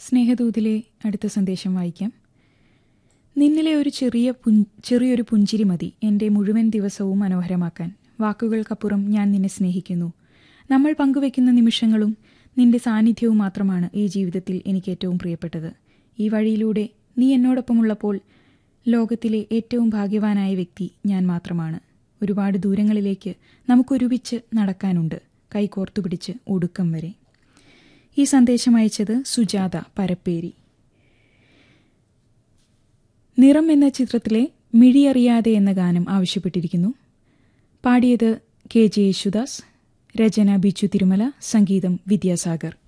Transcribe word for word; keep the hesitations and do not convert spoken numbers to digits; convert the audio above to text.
സ്നേഹദൂതിലെ അടുത്ത സന്ദേശം വായിക്കാം. നിന്നിലെ ഒരു ചെറിയ ചെറിയൊരു പുഞ്ചിരി മതി എൻ്റെ മുഴുവൻ ദിവസവും മനോഹരമാക്കാൻ. വാക്കുകൾക്കപ്പുറം ഞാൻ നിന്നെ സ്നേഹിക്കുന്നു. നമ്മൾ പങ്കുവെക്കുന്ന നിമിഷങ്ങളും നിന്റെ സാന്നിധ്യവും മാത്രമാണ് ഈ ജീവിതത്തിൽ എനിക്ക് ഏറ്റവും പ്രിയപ്പെട്ടത്. ഈ വഴിയിലൂടെ നീ എന്നോടൊപ്പമുള്ളപ്പോൾ ലോകത്തിലെ ഏറ്റവും ഭാഗ്യവാനായ വ്യക്തി ഞാൻ മാത്രമാണ്. ഒരുപാട് ദൂരങ്ങളിലേക്ക് നമുക്കൊരുമിച്ച് നടക്കാനുണ്ട്, കൈകോർത്തുപിടിച്ച് ഒടുക്കം വരെ. ഈ സന്ദേശം അയച്ചത് സുജാത പരപ്പേരി. നിറം എന്ന ചിത്രത്തിലെ മിഴിയറിയാതെ എന്ന ഗാനം ആവശ്യപ്പെട്ടിരിക്കുന്നു. പാടിയത് കെ ജെ യേശുദാസ്, രചന ബിച്ചു തിരുമല, സംഗീതം വിദ്യാസാഗർ.